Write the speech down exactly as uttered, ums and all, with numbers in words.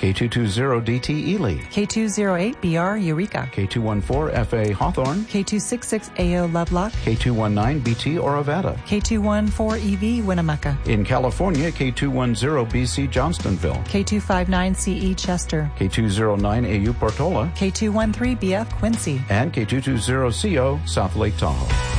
K two twenty D T Ely, K two oh eight B R Eureka, K two fourteen F A Hawthorne, K two sixty-six A O Lovelock, K two nineteen B T Orovada, K two fourteen E V Winnemucca, in California, K two ten B C Johnstonville, K two fifty-nine C E Chester, K two oh nine A U Portola, K two thirteen B F Quincy, and K two twenty C O South Lake Tahoe.